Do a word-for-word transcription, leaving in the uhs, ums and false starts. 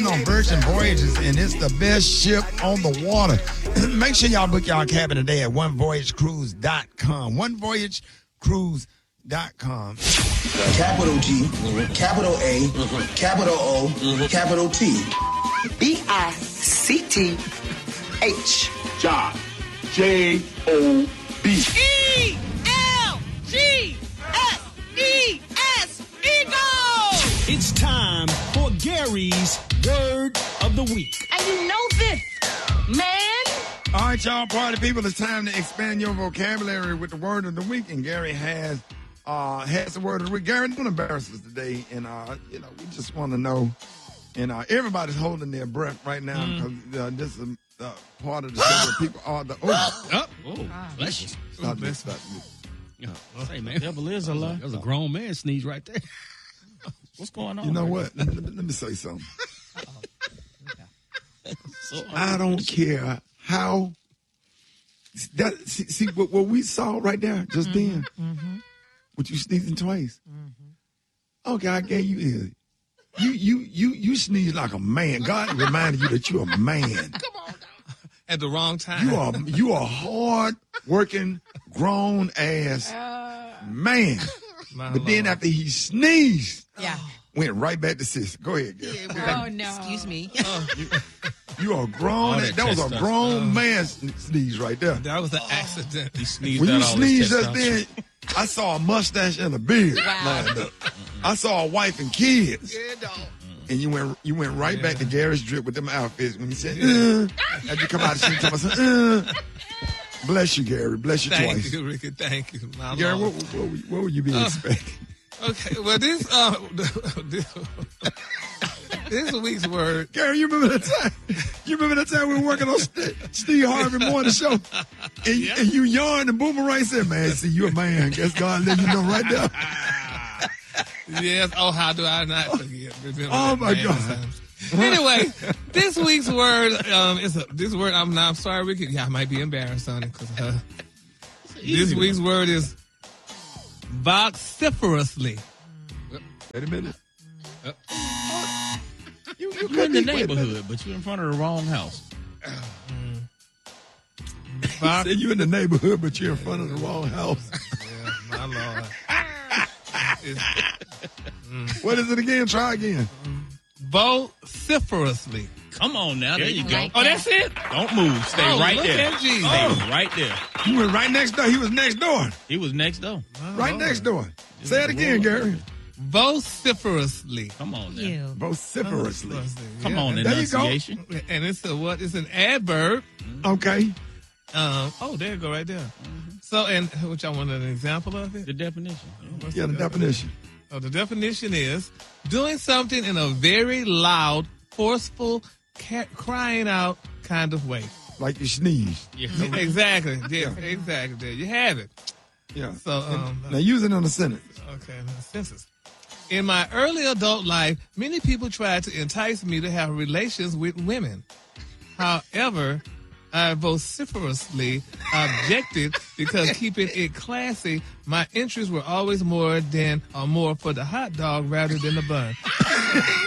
on Virgin Voyages, and it's the best ship on the water. Make sure y'all book y'all cabin today at one voyage cruise dot com. one voyage cruise dot com. Capital G, mm-hmm. capital A, mm-hmm. capital O, mm-hmm. capital T. B I C T H. John. J O B. E L G S E S. Eagle! It's time for Gary's Word of the Week. And you know this, man. All right, y'all party people, it's time to expand your vocabulary with the Word of the Week. And Gary has uh, has the Word of the Week. Gary, don't embarrass us today. And, uh, you know, we just want to know. And uh, everybody's holding their breath right now Mm. because uh, this is uh, part of the show where people are the. Oh, oh, oh bless you. Stop this, stop this. Yeah. Hey, man. Devil is a lie. That was a grown man sneeze right there. What's going on? You know what? Let me, let me say something. So, I don't care how. That see, see what, what we saw right there just Mm-hmm. then. Mm-hmm. With you sneezing twice. Mm-hmm. Okay, I gave you ear. You you you you sneeze like a man. God reminded you that you're a man. Come on, at the wrong time. You are you are hard working grown ass man. My But then Lord. after he sneezed, Yeah. went right back to sister. Go ahead, girl. Oh, no. Excuse me. You are grown. All That, that was chest a stuff. grown Uh. man sneeze right there. That was an accident. He sneezed When out you all his sneezed just testosterone. then, I saw a mustache and a beard Wow. lined up. I saw a wife and kids. Yeah, dog. And you went you went right back to Yeah. Gary's drip with them outfits when you said, uh, as you come out of the street, tell me, uh, bless you, Gary. Bless you Thank twice. you, Ricky. Thank you. My Gary, Lord. what, what, what, what would you be Uh, expecting? Okay, well, this, uh, this, this week's word. Gary, you remember that time? You remember that time we were working on St- Steve Harvey Morning Show? And, Yeah. and you yawned and Boomerang said, man, see, you a man. Guess God let you know right there. Yes. Oh, how do I not forget? Remember Oh, that my man God. times. Anyway, this week's word um, is a, this word. I'm not I'm sorry, Ricky. Yeah, I might be embarrassed on it because uh, this week's word is vociferously. Wait a minute. Uh, You, you You're in couldn't the be- wait a minute. neighborhood, but you're in front of the wrong house. Voc- Say you in the neighborhood, but you're in front of the wrong house. yeah, my Lord. It's What is it again? Try again. vociferously. Come on now, there you go. Like Oh, that's it. Don't move. Stay Oh, right look there. at Jesus. Stay Oh. right there. You went right next door. He was next door. He was next door. Right next door. Say it again, Gary. Vociferously. Come on now. You. Vociferously. Come Yeah, on, and, There you go. enunciation. and it's a what? It's an adverb. Okay. Um, oh, there you go, right there. So, and which I wanted an example of it. The definition. What's Yeah, the definition. Oh, the definition is doing something in a very loud, forceful, ca- crying out kind of way. Like you sneezed. Yeah. Exactly. Yeah, exactly. There you have it. Yeah. So, um, Now use it in a sentence. okay, now, census. In my early adult life, many people tried to entice me to have relations with women. However, I vociferously objected because keeping it classy, my interests were always more than or more for the hot dog rather than the bun.